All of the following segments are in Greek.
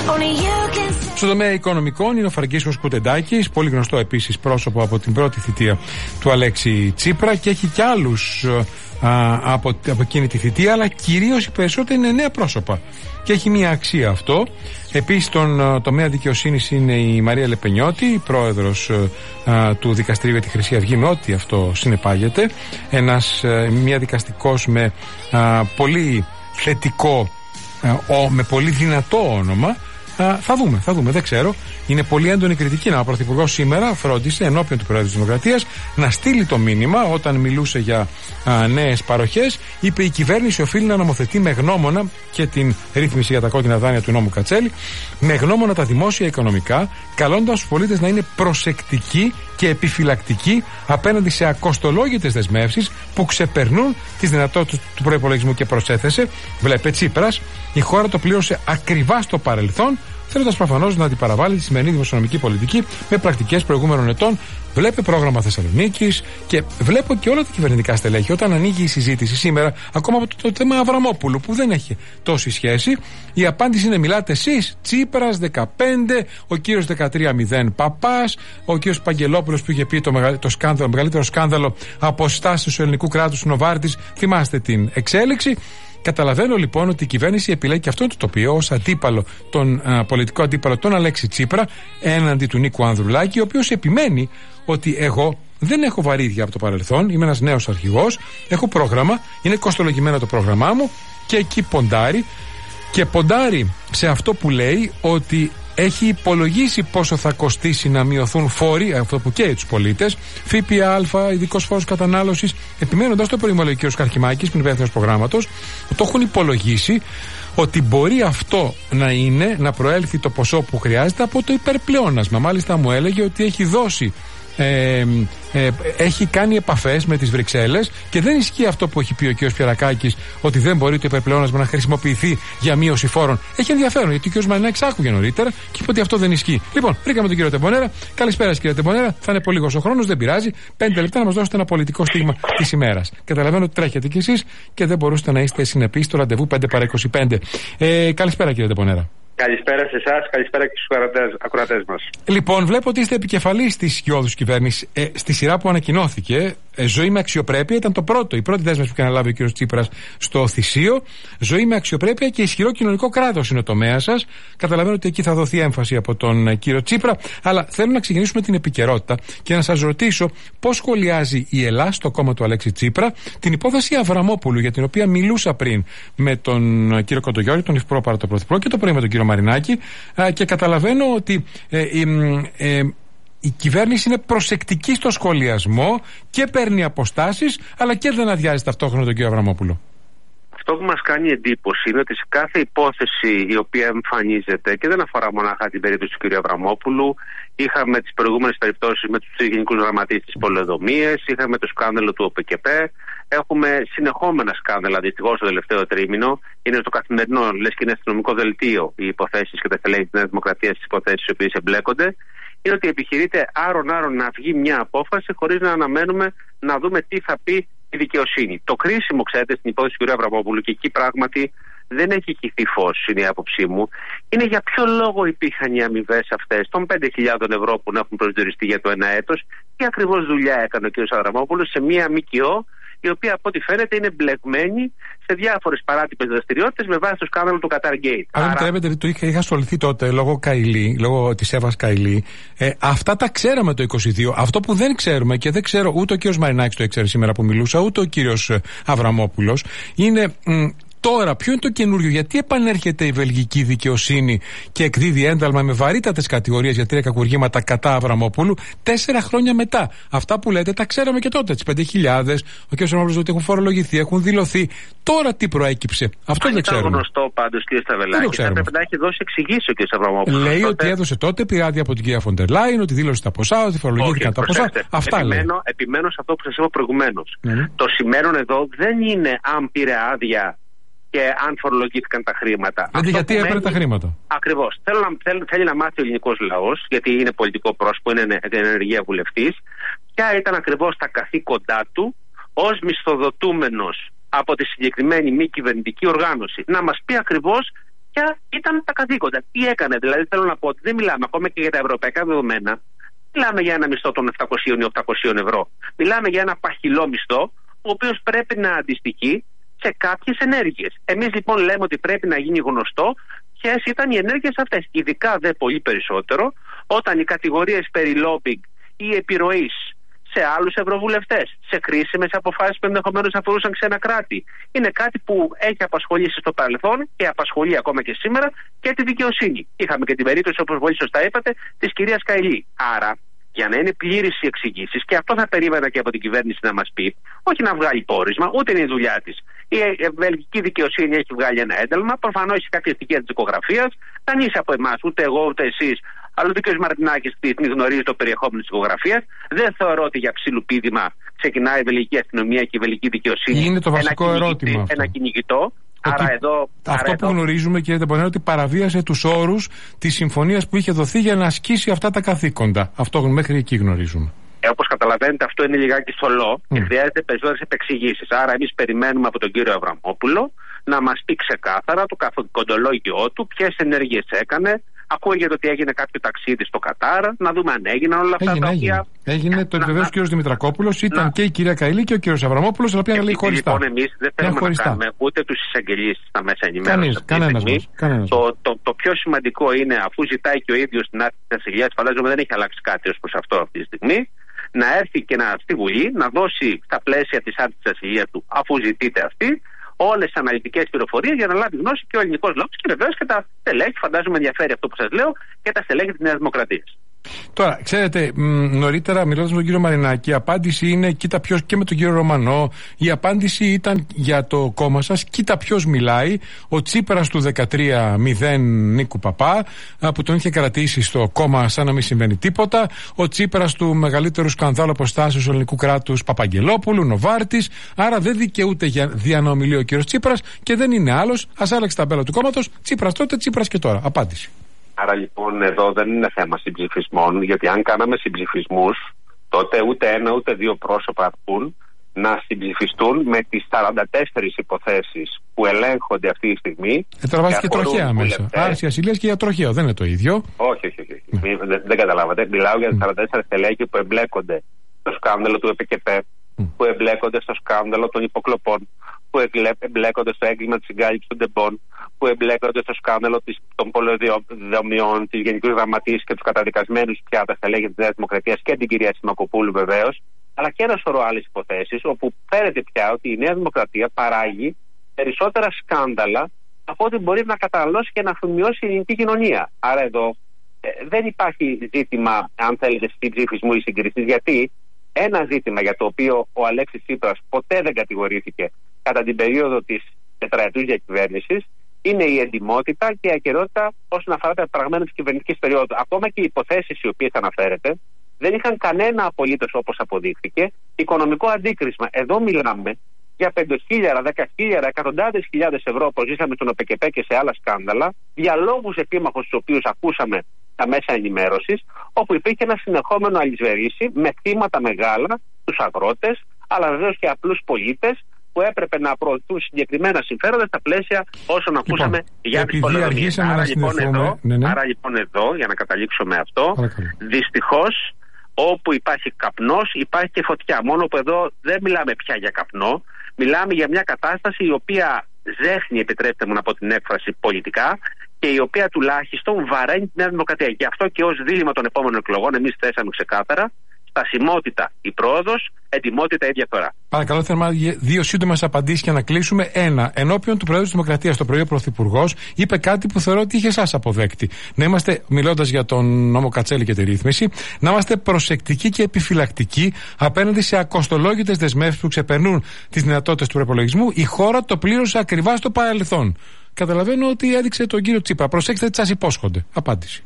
Στον τομέα οικονομικών είναι ο Φραγκίσκος Κουτεντάκης, πολύ γνωστό επίσης πρόσωπο από την πρώτη θητεία του Αλέξη Τσίπρα, και έχει κι άλλους από εκείνη τη θητεία, αλλά κυρίως οι περισσότεροι είναι νέα πρόσωπα και έχει μια αξία αυτό. Επίσης στον τομέα δικαιοσύνης είναι η Μαρία Λεπενιώτη, πρόεδρος του Δικαστηρίου για τη Χρυσή Αυγή, με ό,τι αυτό συνεπάγεται. Μια δικαστικός με πολύ θετικό, με πολύ δυνατό όνομα. Θα δούμε, δεν ξέρω. Είναι πολύ έντονη κριτική. Ο Πρωθυπουργός σήμερα φρόντισε ενώπιον του Προέδρου της Δημοκρατίας να στείλει το μήνυμα όταν μιλούσε για νέες παροχές. Είπε: η κυβέρνηση οφείλει να νομοθετεί με γνώμονα και την ρύθμιση για τα κόκκινα δάνεια του νόμου Κατσέλη, με γνώμονα τα δημόσια οικονομικά, καλώντας τους πολίτες να είναι προσεκτικοί και επιφυλακτικοί απέναντι σε ακοστολόγητες δεσμεύσεις που ξεπερνούν τις δυνατότητες του προϋπολογισμού. Και προσέθεσε: βλέπε Τσίπρας, η χώρα το πλήρωσε ακριβά στο παρελθόν, θέλοντας προφανώς να αντιπαραβάλει τη σημερινή δημοσιονομική πολιτική με πρακτικές προηγούμενων ετών. Βλέπε πρόγραμμα Θεσσαλονίκης και βλέπω και όλα τα κυβερνητικά στελέχη. Όταν ανοίγει η συζήτηση σήμερα, ακόμα από το θέμα Αβραμόπουλου, που δεν έχει τόση σχέση, η απάντηση είναι: μιλάτε εσείς, Τσίπρας 15, ο κύριος 13-0 Παπάς, ο κύριος Παγγελόπουλος που είχε πει το μεγαλύτερο σκάνδαλο αποστάσεως του ελληνικού κράτους, Νοβάρτης. Θυμάστε την εξέλιξη. Καταλαβαίνω λοιπόν ότι η κυβέρνηση επιλέγει και αυτό το τοπίο ως αντίπαλο, τον πολιτικό αντίπαλο, τον Αλέξη Τσίπρα, έναντι του Νίκου Ανδρουλάκη, ο οποίος επιμένει ότι εγώ δεν έχω βαρύδια από το παρελθόν, είμαι ένας νέος αρχηγός, έχω πρόγραμμα, είναι κοστολογημένο το πρόγραμμά μου, και εκεί ποντάρει. Και ποντάρει σε αυτό που λέει ότι έχει υπολογίσει πόσο θα κοστίσει να μειωθούν φόροι, αυτό που καίει τους πολίτες, ΦΠΑ, ειδικός φόρος κατανάλωσης, επιμένοντας το προημολογικό Καρχημάκης, που είναι υπεύθυνος προγράμματος, το έχουν υπολογίσει ότι μπορεί αυτό να προέλθει το ποσό που χρειάζεται από το υπερπλεόνασμα. Μάλιστα μου έλεγε ότι έχει δώσει, έχει κάνει επαφές με τις Βρυξέλλες και δεν ισχύει αυτό που έχει πει ο κ. Πιερακάκης, ότι δεν μπορεί το υπερπλεόνασμα να χρησιμοποιηθεί για μείωση φόρων. Έχει ενδιαφέρον, γιατί ο κ. Μαρινάκης άκουγε νωρίτερα και είπε ότι αυτό δεν ισχύει. Λοιπόν, βρήκαμε τον κύριο Τεμπονέρα. Καλησπέρα, κύριε Τεμπονέρα. Θα είναι πολύ λίγος ο χρόνος, δεν πειράζει. 5 λεπτά να μας δώσετε ένα πολιτικό στίγμα της ημέρας. Καταλαβαίνω ότι τρέχετε κι εσείς και δεν μπορούσατε να είστε συνεπείς στο ραντεβού 5 παρά 25. Καλησπέρα, κύριε Τεμπονέρα. Καλησπέρα σε εσάς, καλησπέρα και στους ακροατές μας. Λοιπόν, βλέπω ότι είστε επικεφαλής της σκιώδους κυβέρνησης. Στη σειρά που ανακοινώθηκε, ζωή με αξιοπρέπεια ήταν η πρώτη δέσμευση που είχε αναλάβει ο κ. Τσίπρας στο Θησίο. Ζωή με αξιοπρέπεια και ισχυρό κοινωνικό κράτος είναι ο τομέας σας. Καταλαβαίνω ότι εκεί θα δοθεί έμφαση από τον κύριο Τσίπρα. Αλλά θέλω να ξεκινήσουμε την επικαιρότητα και να σας ρωτήσω πώς σχολιάζει η Ελλάδα, το κόμμα του Αλέξη Τσίπρα, την υπόθεση Αβραμόπουλου, για την οποία μιλούσα πριν με τον κύριο Κοντογιώρη, τον υφυπρόπαρατο πρωθυπουργό, και το πρωί με τον κύριο Μαρινάκη, και καταλαβαίνω ότι η κυβέρνηση είναι προσεκτική στο σχολιασμό και παίρνει αποστάσεις, αλλά και δεν αδειάζει ταυτόχρονα τον κύριο Αβραμόπουλο. Αυτό που μας κάνει εντύπωση είναι ότι σε κάθε υπόθεση η οποία εμφανίζεται, και δεν αφορά μονάχα την περίπτωση του κ. Αβραμόπουλου, είχαμε τις προηγούμενες περιπτώσεις με τους γενικούς γραμματείς της πολεοδομίας, είχαμε το σκάνδαλο του ΟΠΚΠ, έχουμε συνεχόμενα σκάνδαλα δυστυχώς το τελευταίο τρίμηνο. Είναι στο καθημερινό, λες και είναι αστυνομικό δελτίο οι υποθέσεις και τα στελέχη της Νέας Δημοκρατίας στις υποθέσεις οι οποίες εμπλέκονται. Είναι ότι επιχειρείται άρον-άρον να βγει μια απόφαση χωρίς να αναμένουμε να δούμε τι θα πει η δικαιοσύνη. Το κρίσιμο, ξέρετε, στην υπόθεση του κ. Αβραμόπουλου, και εκεί πράγματι δεν έχει χυθεί φως, είναι η άποψή μου, είναι για ποιο λόγο υπήρχαν οι αμοιβές αυτές των 5.000 ευρώ που να έχουν προσδιοριστεί για το ένα έτος, τι ακριβώς δουλειά έκανε ο κ. Αβραμόπουλος σε μια ΜΚΟ, η οποία από ό,τι φαίνεται είναι μπλεκμένη σε διάφορες παράτυπες δραστηριότητες με βάση το σκάνδαλο του Qatar Gate. Αν επιτρέπετε, το είχα ασχοληθεί τότε λόγω της Εύας Καηλή. Αυτά τα ξέραμε το 22. Αυτό που δεν ξέρουμε, και δεν ξέρω ούτε ο κύριος Μαρινάκης το ήξερε σήμερα που μιλούσα, ούτε ο κύριος Αβραμόπουλος, είναι τώρα ποιο είναι το καινούριο, γιατί επανέρχεται η βελγική δικαιοσύνη και εκδίδει ένταλμα με βαρύτατες κατηγορίες για 3 κακουργήματα κατά Αβραμόπουλου 4 χρόνια μετά. Αυτά που λέτε τα ξέραμε και τότε, τις 5.000, ο κ. Αβραμόπουλος ότι έχουν φορολογηθεί, έχουν δηλωθεί. Τώρα τι προέκυψε, αυτό δεν ξέρουμε. Είναι γνωστό πάντως, κ. Σταβελάκη, θα πρέπει να έχει δώσει εξηγήσεις ο κ. Αβραμόπουλος. Λέει ότι έδωσε τότε πειράτη από την κ. Φοντερ Λάιν, ότι δήλωσε τα ποσά, ότι φορολογήθηκαν τα ποσά. Αυτά επιμένω σε αυτό που σας είπα προηγουμένως. Το σημαίνον εδώ δεν είναι αν πήρε άδεια και αν φορολογήθηκαν τα χρήματα. Γιατί έπαιρνε τα χρήματα. Ακριβώς. Θέλει να μάθει ο ελληνικός λαός, γιατί είναι πολιτικό πρόσωπο, είναι ενεργεία βουλευτής, ποια ήταν ακριβώς τα καθήκοντά του ως μισθοδοτούμενος από τη συγκεκριμένη μη κυβερνητική οργάνωση. Να μας πει ακριβώς ποια ήταν τα καθήκοντα. Τι έκανε, δηλαδή θέλω να πω ότι δεν μιλάμε ακόμα και για τα ευρωπαϊκά δεδομένα. Μιλάμε για ένα μισθό των 700 ή 800 ευρώ. Μιλάμε για ένα παχυλό μισθό, ο οποίος πρέπει να αντιστοιχεί σε κάποιες ενέργειες. Εμείς λοιπόν λέμε ότι πρέπει να γίνει γνωστό ποιες ήταν οι ενέργειες αυτές. Ειδικά δε πολύ περισσότερο όταν οι κατηγορίες περί lobbying ή επιρροής σε άλλους ευρωβουλευτές, σε κρίσιμες αποφάσεις που ενδεχομένως αφορούσαν ξένα κράτη, είναι κάτι που έχει απασχολήσει στο παρελθόν και απασχολεί ακόμα και σήμερα και τη δικαιοσύνη. Είχαμε και την περίπτωση, όπως πολύ σωστά είπατε, της κυρίας Καηλή. Άρα, για να είναι πλήρης οι εξηγήσεις, και αυτό θα περίμενα και από την κυβέρνηση να μας πει, όχι να βγάλει πόρισμα, ούτε είναι η δουλειά της. Η βελγική δικαιοσύνη έχει βγάλει ένα ένταλμα, προφανώς έχει κάποια στοιχεία της δικογραφίας. Κανείς από εμάς, ούτε εγώ ούτε εσείς, αλλά ο κ. Μαρτινάκης γνωρίζει το περιεχόμενο της δικογραφίας. Δεν θεωρώ ότι για ψιλοπίδημα ξεκινάει η βελγική αστυνομία και η βελγική δικαιοσύνη. Είναι το βασικό ερώτημα. Ένα κυνηγητό. Αυτό που γνωρίζουμε, κύριε Τεμπονέ, ότι παραβίασε τους όρους της συμφωνίας που είχε δοθεί για να ασκήσει αυτά τα καθήκοντα. Αυτό μέχρι εκεί γνωρίζουμε. Όπως καταλαβαίνετε, αυτό είναι λιγάκι θολό και χρειάζεται περισσότερες επεξηγήσεις. Άρα, εμείς περιμένουμε από τον κύριο Αβραμόπουλο να μας πει ξεκάθαρα το καθηκοντολόγιο του, ποιες ενέργειες έκανε. Ακούγεται ότι έγινε κάποιο ταξίδι στο Κατάρ, να δούμε αν έγιναν όλα αυτά τα οποία. Έγινε, το επιβεβαίωσε ο κ. Δημητρακόπουλος, ήταν και η κυρία Καηλή και ο κ. Αβραμόπουλος, αλλά πήγαν λέει χωριστά. Λοιπόν, εμείς δεν θέλουμε να κάνουμε ούτε τους εισαγγελείς στα μέσα ενημέρωσης. Κανένας. Το πιο σημαντικό είναι, αφού ζητάει και ο ίδιος την άρση της ασυλίας, φαντάζομαι δεν έχει αλλάξει κάτι ως προς αυτό αυτή τη στιγμή, να έρθει και στη Βουλή, να δώσει στα πλαίσια της άρσης της ασυλίας του, αφού ζητείται αυτή, όλες τις αναλυτικές πληροφορίες για να λάβει γνώση και ο ελληνικός λαός και βεβαίως και τα στελέχη, φαντάζομαι ενδιαφέρει αυτό που σας λέω, και τα στελέχη της Νέας Δημοκρατίας. Τώρα, ξέρετε, νωρίτερα μιλώντας με τον κύριο Μαρινάκη, η απάντηση είναι κοίτα ποιος, και με τον κύριο Ρωμανό, η απάντηση ήταν για το κόμμα σας, κοίτα ποιος μιλάει, ο Τσίπρας του 13-0 Νίκου Παπά, που τον είχε κρατήσει στο κόμμα σαν να μην συμβαίνει τίποτα, ο Τσίπρας του μεγαλύτερου σκανδάλου αποστάσεως ελληνικού κράτους Παπαγγελόπουλου, Νοβάρτης, άρα δεν δικαιούται για διανομιλεί ο κύριος Τσίπρας και δεν είναι άλλος, ας άλλαξε τα μπέλα του κόμματος, Τσίπρας τότε, Τσίπρας και τώρα. Απάντηση. Άρα λοιπόν εδώ δεν είναι θέμα συμψηφισμών, γιατί αν κάναμε συμψηφισμούς, τότε ούτε ένα ούτε δύο πρόσωπα αρκούν να συμψηφιστούν με τις 44 υποθέσεις που ελέγχονται αυτή τη στιγμή. Τώρα βάζει και τροχέα μέσα. Άρση ασυλίας και για τροχαίο, δεν είναι το ίδιο. Όχι. Δεν καταλάβατε. Μιλάω για τα 44 στελέχη που εμπλέκονται στο σκάνδαλο του ΕΠΚΕΠΕ, που εμπλέκονται στο σκάνδαλο των υποκλοπών, που εμπλέκονται στο έγκλημα της συγκάλυψης των τεμπών, που εμπλέκονται στο σκάνδαλο των πολεοδομιών, της Γενικής Γραμματείας και τους καταδικασμένους πια τα στελέχη της Νέας Δημοκρατίας και την κυρία Σιμακοπούλου βεβαίως, αλλά και ένα σωρό άλλες υποθέσεις, όπου φαίνεται πια ότι η Νέα Δημοκρατία παράγει περισσότερα σκάνδαλα από ό,τι μπορεί να καταναλώσει και να αφημιώσει η ελληνική κοινωνία. Άρα εδώ δεν υπάρχει ζήτημα, αν θέλετε, συμψηφισμού ή συγκρισής, γιατί ένα ζήτημα για το οποίο ο Αλέξης Τσίπρας ποτέ δεν κατηγορήθηκε κατά την περίοδο της τετραετούς διακυβέρνησης είναι η εντιμότητα και η ακεραιότητα όσον αφορά τα πραγμένα της κυβερνητικής περίοδου. Ακόμα και οι υποθέσεις οι οποίες αναφέρεται δεν είχαν κανένα απολύτως, όπως αποδείχθηκε, οικονομικό αντίκρισμα. Εδώ μιλάμε για 5.000, 10.000, εκατοντάδες χιλιάδες ευρώ που ζήσαμε στον ΟΠΕΚΕΠΕ και σε άλλα σκάνδαλα, διαλόγους επίμαχους τους οποίους ακούσαμε τα μέσα ενημέρωσης, όπου υπήρχε ένα συνεχόμενο αλυσβερίσι με θύματα μεγάλα, τους αγρότες, αλλά βεβαίως και απλούς πολίτες που έπρεπε να προωθούν συγκεκριμένα συμφέροντα στα πλαίσια όσων ακούσαμε για τις πολεοδομίες. Άρα λοιπόν εδώ, για να καταλήξω με αυτό, δυστυχώς όπου υπάρχει καπνός υπάρχει και φωτιά. Μόνο που εδώ δεν μιλάμε πια για καπνό, μιλάμε για μια κατάσταση η οποία ζέχνει, επιτρέπετε μου να πω την έκφραση, πολιτικά, και η οποία τουλάχιστον βαραίνει τη Νέα Δημοκρατία. Γι' αυτό και ως δίλημμα των επόμενων εκλογών εμείς θέσαμε ξεκάθαρα στασιμότητα η πρόοδος, ετοιμότητα η διαφορά. Παρακαλώ, θέλουμε δύο σύντομες απαντήσεις για να κλείσουμε. Ένα, ενώπιον του Προέδρου της Δημοκρατίας, το πρωί ο Πρωθυπουργός είπε κάτι που θεωρώ ότι είχε εσάς αποδέκτη. Να είμαστε, μιλώντας για τον νόμο Κατσέλη και τη ρύθμιση, να είμαστε προσεκτικοί και επιφυλακτικοί απέναντι σε ακοστολόγητες δεσμεύσεις που ξεπερνούν τις δυνατότητες του προπολογισμού. Η χώρα το πλήρωσε ακριβά στο παρελθόν. Καταλαβαίνω ότι έδειξε τον κύριο Τσίπρα. Προσέξτε τι σας υπόσχονται. Απάντηση.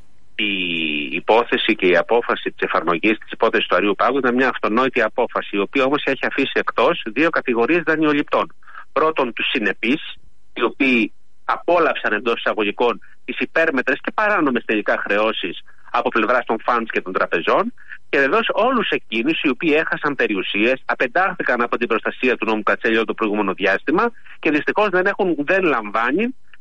Η υπόθεση και η απόφαση της εφαρμογής της υπόθεσης του Αριού Πάγου ήταν μια αυτονόητη απόφαση, η οποία όμως έχει αφήσει εκτός δύο κατηγορίες δανειοληπτών. Πρώτον, τους συνεπείς, οι οποίοι απόλαυσαν εντός εισαγωγικών τις υπέρμετρες και παράνομες τελικά χρεώσεις από πλευράς των funds και των τραπεζών, και βεβαίως όλους εκείνους οι οποίοι έχασαν περιουσίες, απεντάχθηκαν από την προστασία του νόμου Κατσέλη το προηγούμενο διάστημα και δυστυχώς δεν λαμβάνει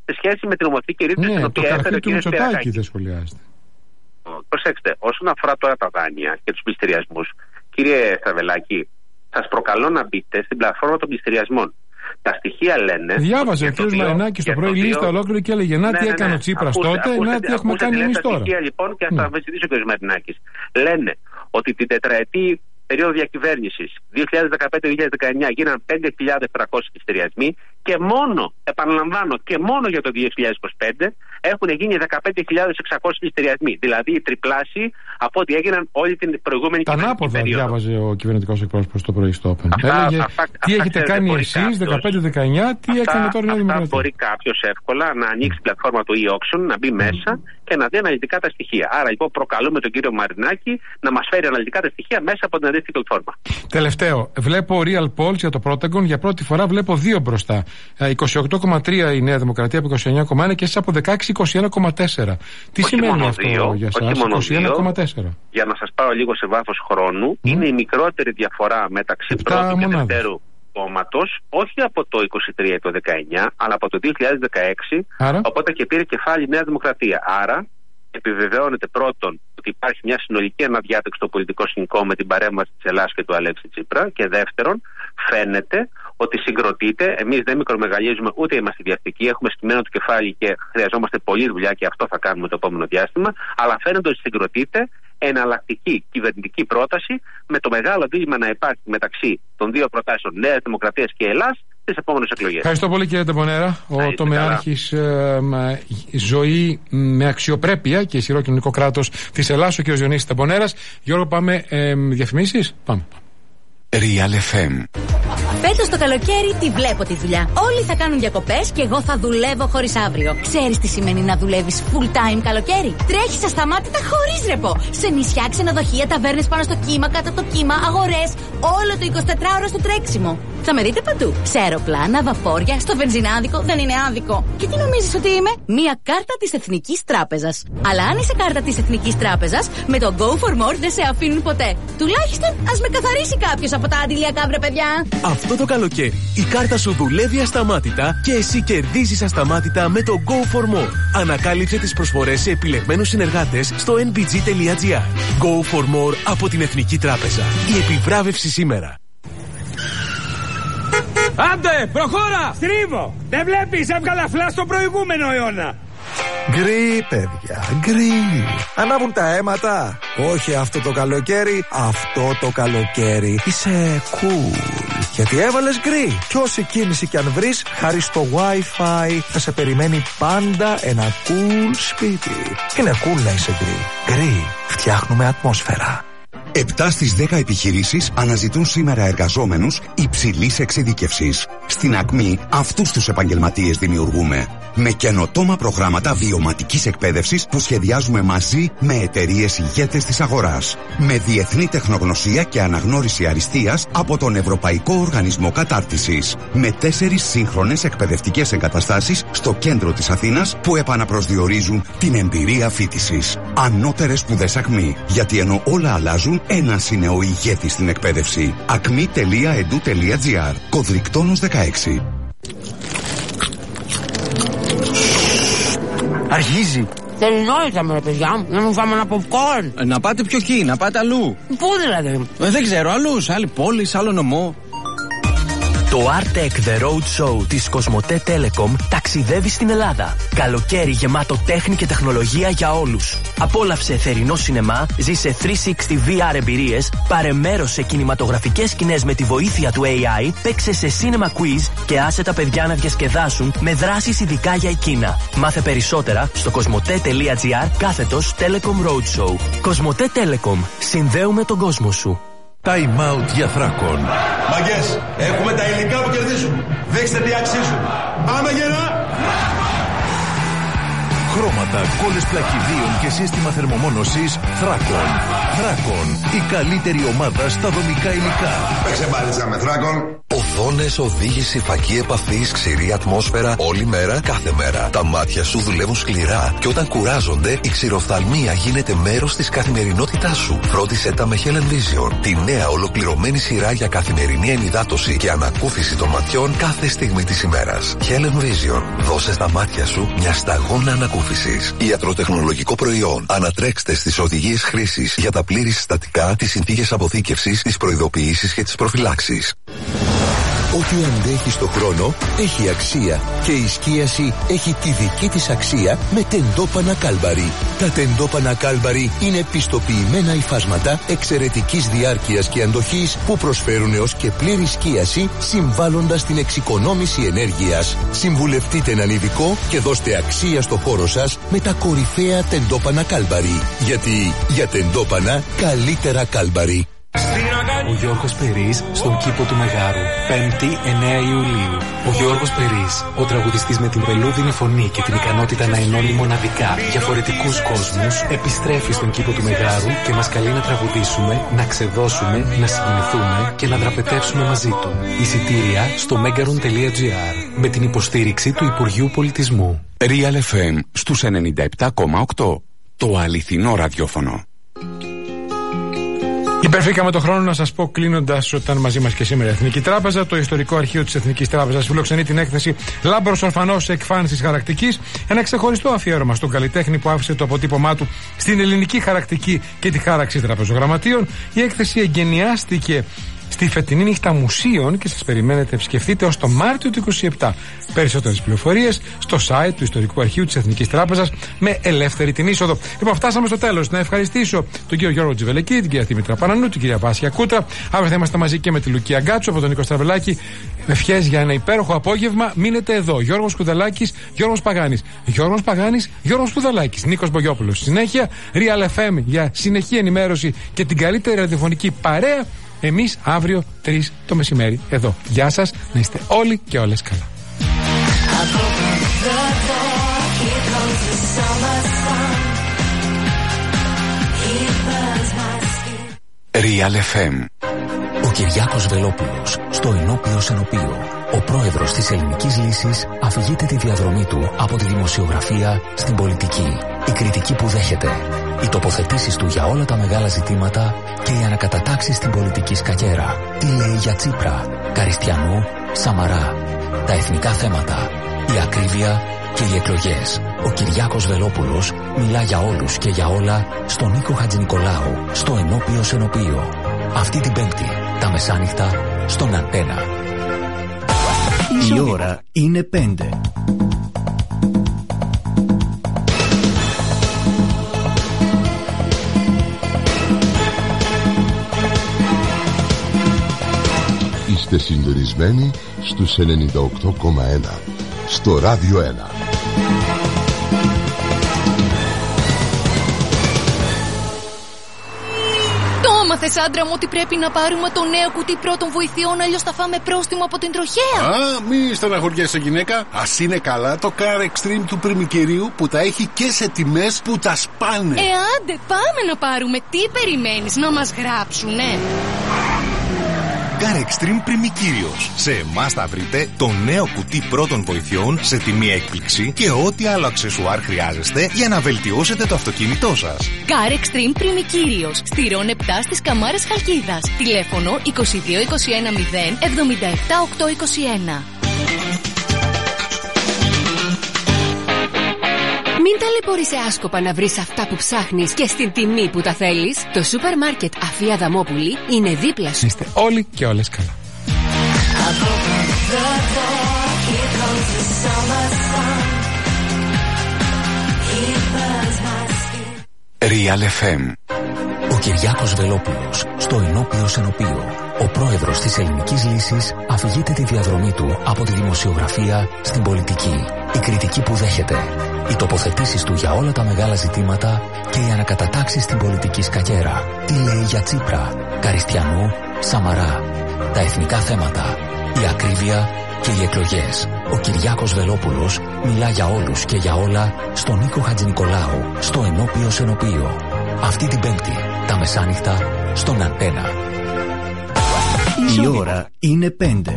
σε σχέση με την νομοθετική ρήτρα την οποία έφερε ο κ. Σπυρακάκη. Δεν σχολιάζεται. Προσέξτε, όσον αφορά τώρα τα δάνεια και τους πληστηριασμούς, κύριε Στραβελάκη, σας προκαλώ να μπείτε στην πλατφόρμα των πληστηριασμών. Τα στοιχεία λένε. Διάβαζε ο κ. Μαρινάκης στο πρωί λίστα ολόκληρη και έλεγε να τι έκανε ο Τσίπρας τότε, να τι έχουμε κάνει εμείς τώρα. Τα στοιχεία λοιπόν, και θα ζητήσω ο κ. Μαρινάκης. Λένε ότι την τετραετή περίοδο διακυβέρνησης 2015-2019 γίναν 5.700 πληστηριασμοί και μόνο, επαναλαμβάνω, και μόνο για το 2025 έχουν γίνει 15.600 πληστηριασμοί. Δηλαδή τριπλάσιοι από ό,τι έγιναν όλη την προηγούμενη περίοδο. Τα ανάποδα διάβαζε ο κυβερνητικός εκπρόσωπος το πρωί στο Open. Έλεγε τι έχετε κάνει εσείς 15-19, τι έκανε τώρα η Νέα Δημοκρατία. Μπορεί κάποιος εύκολα να ανοίξει την πλατφόρμα του e-auction, να μπει μέσα και να δει αναλυτικά τα στοιχεία. Άρα λοιπόν προκαλούμε τον κύριο Μαρινάκη να μας φέρει αναλυτικά τα στοιχεία μέσα από την αντίστοιχη πλατφόρμα. Τελευταίο, βλέπω Real Polls για το Protagon, για πρώτη φορά βλέπω δύο μπροστά. 28,3 η Νέα Δημοκρατία από 29,1 και εσείς από 16,21,4. Τι σημαίνει αυτό για εσάς, 21,4? Για να σας πάω λίγο σε βάθος χρόνου, είναι η μικρότερη διαφορά μεταξύ πρώτου και δευτέρου κόμματος, όχι από το 23 ή το 19, αλλά από το 2016, άρα, οπότε και πήρε κεφάλι η Νέα Δημοκρατία. Άρα επιβεβαιώνεται πρώτον ότι υπάρχει μια συνολική αναδιάταξη στο πολιτικό σκηνικό με την παρέμβαση της Ελλάδας και του Αλέξη Τσίπρα, και δεύτερον φαίνεται ότι συγκροτείται. Εμείς δεν μικρομεγαλίζουμε ούτε είμαστε διαστικοί, έχουμε σκυμμένο το κεφάλι και χρειαζόμαστε πολλή δουλειά και αυτό θα κάνουμε το επόμενο διάστημα, αλλά φαίνεται ότι συγκροτείται εναλλακτική κυβερνητική πρόταση με το μεγάλο δίλημμα να υπάρχει μεταξύ των δύο προτάσεων Νέας Δημοκρατίας και Ελλάδας στις επόμενες εκλογές. Ευχαριστώ πολύ κύριε Τεμπονέρα. Ο τομεάρχης ζωή με αξιοπρέπεια και ισχυρό κοινωνικό κράτος της Ελλάδας, ο κύριος Διονύσης Τεμπονέρας. Γιώργο, πάμε διαφημίσεις. Πάμε. Real FM. Φέτος το καλοκαίρι τη βλέπω τη δουλειά. Όλοι θα κάνουν διακοπές και εγώ θα δουλεύω χωρίς αύριο. Ξέρεις τι σημαίνει να δουλεύεις full time καλοκαίρι? Τρέχεις ασταμάτητα χωρίς ρεπό. Σε νησιά, ξενοδοχεία, ταβέρνες πάνω στο κύμα, κάτω το κύμα, αγορές. Όλο το 24ωρο στο τρέξιμο. Θα με δείτε παντού. Σε αεροπλάνα, βαφόρια, στο βενζινάδικο. Δεν είναι άδικο. Και τι νομίζεις ότι είμαι? Μία κάρτα της Εθνικής Τράπεζας. Αλλά αν είσαι κάρτα της Εθνικής Τράπεζας, με το Go for More δεν σε αφήνουν ποτέ. Τουλάχιστον ας με καθαρίσει κάποιος από τα αντιλιακά, βρε παιδιά. Αυτό το καλοκαίρι η κάρτα σου δουλεύει ασταμάτητα και εσύ κερδίζεις ασταμάτητα με το Go for More. Ανακάλυψε τις προσφορές σε επιλεγμένους συνεργάτες στο nbg.gr. Go for More από την Εθνική Τράπεζα. Η επιβράβευση σήμερα. Άντε, προχώρα! Στρίβω! Δεν βλέπεις, έβγαλα φλάς στο προηγούμενο αιώνα. Γκρι, παιδιά, γκρι. Ανάβουν τα αίματα. Όχι αυτό το καλοκαίρι, αυτό το καλοκαίρι. Είσαι cool. Γιατί έβαλες γκρι. Κι όση κίνηση κι αν βρεις, χάρη στο Wi-Fi θα σε περιμένει πάντα ένα cool σπίτι. Είναι cool να είσαι γκρι. Γκρι, φτιάχνουμε ατμόσφαιρα. 7 στις 10 επιχειρήσεις αναζητούν σήμερα εργαζόμενους υψηλής εξειδίκευσης. Στην Ακμή αυτούς τους επαγγελματίες δημιουργούμε. Με καινοτόμα προγράμματα βιωματικής εκπαίδευσης που σχεδιάζουμε μαζί με εταιρείες ηγέτες της αγοράς. Με διεθνή τεχνογνωσία και αναγνώριση αριστείας από τον Ευρωπαϊκό Οργανισμό Κατάρτισης. Με 4 σύγχρονες εκπαιδευτικές εγκαταστάσεις στο κέντρο της Αθήνας που επαναπροσδιορίζουν την εμπειρία φοιτησης. Ανώτερες σπουδές Ακμή. Γιατί ενώ όλα αλλάζουν, ένας είναι ο ηγέτης στην εκπαίδευση. acmi.edu.gr. Κωδρικτόνος 16. Αρχίζει. Τελειώσαμε, ρε παιδιά μου, να μου φάμε ένα popcorn. Να πάτε πιο εκεί, να πάτε αλλού. Πού δηλαδή? Δεν ξέρω, αλλού, σε άλλη πόλη, σε άλλο νομό. Το Artec The Road Show της Κοσμοτέ Telecom ταξιδεύει στην Ελλάδα. Καλοκαίρι γεμάτο τέχνη και τεχνολογία για όλους. Απόλαυσε θερινό σινεμά, ζήσε 360 VR εμπειρίες, πάρε μέρος σε κινηματογραφικές σκηνές με τη βοήθεια του AI, παίξε σε cinema quiz και άσε τα παιδιά να διασκεδάσουν με δράσεις ειδικά για εκείνα. Μάθε περισσότερα στο κοσμοτέ.gr/Telecom Roadshow. Κοσμοτέ Telecom. Συνδέουμε τον κόσμο σου. Time out για Θράκον. Μαγκές, έχουμε τα υλικά που κερδίζουν. Δείξτε τι αξίζουν. Πάμε γερά! Χρώματα, κόλλες πλακιδίων και σύστημα θερμομόνωσης Θράκον. Θράκον, η καλύτερη ομάδα στα δομικά υλικά. Παίξε μπάλιτσα με Θράκον. Ο Οθόνες, οδήγηση, φακή επαφής, ξηρή ατμόσφαιρα, όλη μέρα, κάθε μέρα. Τα μάτια σου δουλεύουν σκληρά και όταν κουράζονται, η ξηροφθαλμία γίνεται μέρος της καθημερινότητάς σου. Φρόντισε τα με Helen Vision, τη νέα ολοκληρωμένη σειρά για καθημερινή ενυδάτωση και ανακούφιση των ματιών κάθε στιγμή της ημέρας. Helen Vision, δώσε στα μάτια σου μια σταγόνα ανακούφισης. Ιατροτεχνολογικό προϊόν. Ανατρέξτε στις οδηγίες χρήσης για τα πλήρη συστατικά, τις συνθήκες αποθήκευσης, τις προειδοποιήσεις και τις προφυλάξεις. Ό,τι αντέχει στο χρόνο έχει αξία και η σκίαση έχει τη δική της αξία με τεντόπανα Κάλμπαρι. Τα τεντόπανα Κάλμπαρι είναι πιστοποιημένα υφάσματα εξαιρετικής διάρκειας και αντοχής που προσφέρουν έως και πλήρη σκίαση συμβάλλοντας στην εξοικονόμηση ενέργειας. Συμβουλευτείτε έναν ειδικό και δώστε αξία στο χώρο σας με τα κορυφαία τεντόπανα Κάλμπαρι. Γιατί για τεντόπανα καλύτερα Κάλμπαρι. Ο Γιώργος Περής στον κήπο του Μεγάρου, 5η 9 Ιουλίου. Ο Γιώργος Περής, ο τραγουδιστής με την βελούδινη φωνή και την ικανότητα να ενώνει μοναδικά διαφορετικούς κόσμους, επιστρέφει στον κήπο του Μεγάρου και μας καλεί να τραγουδήσουμε, να ξεδώσουμε, να συγκινηθούμε και να δραπετεύσουμε μαζί του. Εισιτήρια στο megaron.gr με την υποστήριξη του Υπουργείου Πολιτισμού. Real FM στους 97,8. Το αληθινό ραδιόφωνο. Υπερφύγαμε τον χρόνο να σας πω κλείνοντας ότι ήταν μαζί μας και σήμερα η Εθνική Τράπεζα. Το ιστορικό αρχείο της Εθνικής Τράπεζας φιλοξενεί την έκθεση Λάμπρος Ορφανός Εκφάνσης Χαρακτικής. Ένα ξεχωριστό αφιέρωμα στον καλλιτέχνη που άφησε το αποτύπωμά του στην ελληνική χαρακτική και τη χάραξη τραπεζογραμματείων. Η έκθεση εγκαινιάστηκε στη φετινή νύχτα μουσείων και σας περιμένετε να επισκεφτείτε ως το Μάρτιο του 2027. Περισσότερες πληροφορίες στο site του Ιστορικού Αρχείου της Εθνικής Τράπεζας με ελεύθερη την είσοδο. Λοιπόν, φτάσαμε στο τέλος. Να ευχαριστήσω τον κύριο Γιώργο Τζιβελεκή, την κυρία Δήμητρα Πανανού, την κυρία Βάσια Κούτρα. Αύριο θα είμαστε μαζί και με τη Λουκία Γκάτσο από τον Νίκο Στραβελάκη. Ευχές για ένα υπέροχο απόγευμα. Μείνετε εδώ. Γιώργος Κουδελάκης, Γιώργος Παγάνης. Γιώργος Παγάνης, Γιώργος Κουδελάκης. Νίκος Μπογιόπουλος. Συνέχεια Real FM για συνεχή ενημέρωση και την καλύτερη ραδιοφωνική παρέα. Εμείς αύριο 3 το μεσημέρι εδώ. Γεια σας, να είστε όλοι και όλες καλά. Real FM. Ο Κυριάκος Βελόπουλος στο Ενώπιος Ενωπείο. Ο πρόεδρος της Ελληνικής Λύσης αφηγείται τη διαδρομή του από τη δημοσιογραφία στην πολιτική. Η κριτική που δέχεται, οι τοποθετήσεις του για όλα τα μεγάλα ζητήματα και οι ανακατατάξεις στην πολιτική σκακέρα. Τι λέει για Τσίπρα, Καριστιανού, Σαμαρά, τα εθνικά θέματα, η ακρίβεια και οι εκλογές. Ο Κυριάκος Βελόπουλος μιλά για όλους και για όλα στον Νίκο Χατζηνικολάου στο Ενώπιος Ενωπείο. Αυτή την Πέμπτη, τα μεσάνυχτα, στον Αντένα. Η ώρα είναι 5. Είστε συντονισμένοι στους 98,1 στο Ράδιο 1. Μάθες, άντρα μου, ότι πρέπει να πάρουμε το νέο κουτί πρώτων βοηθειών, αλλιώς θα φάμε πρόστιμο από την τροχέα. Μη στεναχωριέσαι, γυναίκα. Ας είναι καλά το Car Extreme του Πριμικυρίου που τα έχει και σε τιμές που τα σπάνε. Άντε, πάμε να πάρουμε. Τι περιμένεις, να μας γράψουνε? Car Extreme Πριμικύριος. Σε εμάς θα βρείτε το νέο κουτί πρώτων βοηθειών σε τιμή έκπληξη και ό,τι άλλο αξεσουάρ χρειάζεστε για να βελτιώσετε το αυτοκίνητό σας. Car Extreme Πριμικύριος. Στηρών 7 στις Καμάρες Χαλκίδας. Τηλέφωνο 2221 0 77 821. Μην ταλαιπωρείσαι άσκοπα να βρεις αυτά που ψάχνεις και στην τιμή που τα θέλεις. Το σούπερ μάρκετ Αφία Δαμόπουλη είναι δίπλα σου. Είστε όλοι και όλες καλά. Real FM. Ο Κυριάκος Βελόπουλος στο Ενώπιος Ενωπείο. Ο πρόεδρος της Ελληνικής Λύσης αφηγείται τη διαδρομή του από τη δημοσιογραφία στην πολιτική. Η κριτική που δέχεται, οι τοποθετήσεις του για όλα τα μεγάλα ζητήματα και οι ανακατατάξεις στην πολιτική σκακέρα. Τι λέει για Τσίπρα, Καριστιανού, Σαμαρά, τα εθνικά θέματα, η ακρίβεια και οι εκλογές. Ο Κυριάκος Βελόπουλος μιλά για όλους και για όλα στον Νίκο Χατζηνικολάου στο Ενώπιος Ενωπείο. Αυτή την Πέμπτη, τα μεσάνυχτα, στον Αντένα. Η ώρα είναι 5.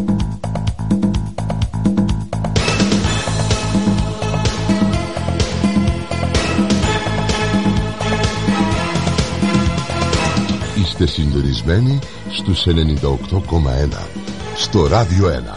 Είστε συντονισμένοι στους 98,1 στο Ράδιο 1.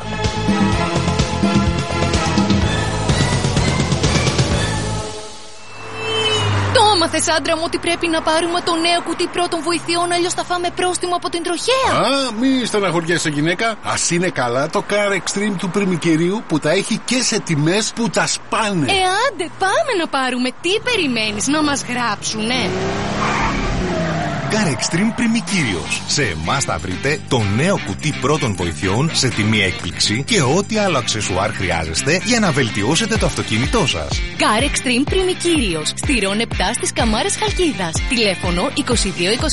Έμαθες, άντρα μου, ότι πρέπει να πάρουμε το νέο κουτί πρώτων βοηθειών, αλλιώς θα φάμε πρόστιμο από την τροχέα. Α, μη στεναχωριέσαι, γυναίκα. Ας είναι καλά το Car Extreme του πριμικερίου που τα έχει και σε τιμές που τα σπάνε. Άντε, πάμε να πάρουμε. Τι περιμένεις, να μας γράψουνε? Car Extreme Πριμικύριος. Σε εμάς θα βρείτε το νέο κουτί πρώτων βοηθειών σε τιμή έκπληξη και ό,τι άλλο αξεσουάρ χρειάζεστε για να βελτιώσετε το αυτοκίνητό σας. Car Extreme Πριμικύριος. Στηρών 7 στις Καμάρες Χαλκίδας. Τηλέφωνο 22 21 0 77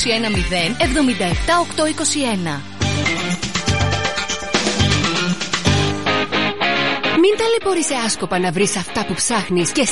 821. Μην ταλαιπωρείσαι άσκοπα να βρεις αυτά που ψάχνεις και